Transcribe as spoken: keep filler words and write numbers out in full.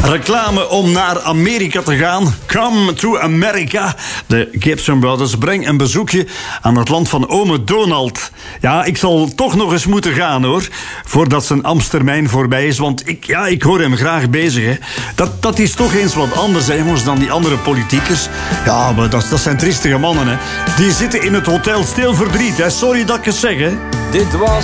Reclame om naar Amerika te gaan. Come to America. De Gibson Brothers brengen een bezoekje aan het land van ome Donald. Ja, ik zal toch nog eens moeten gaan, hoor. Voordat zijn ambtstermijn voorbij is. Want ik, ja, ik hoor hem graag bezig, hè. Dat, dat is toch eens wat anders, hè, jongens, dan die andere politiekers. Ja, maar dat, dat zijn triestige mannen, hè. Die zitten in het hotel stil verdriet, hè. Sorry dat ik het zeg, hè. Dit was